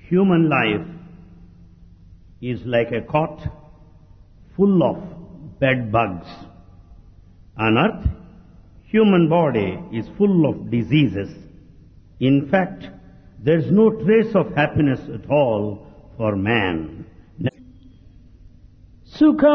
Human life is like a cot full of bed bugs. On earth, human body is full of diseases. In fact, there is no trace of happiness at all for man. సుఖం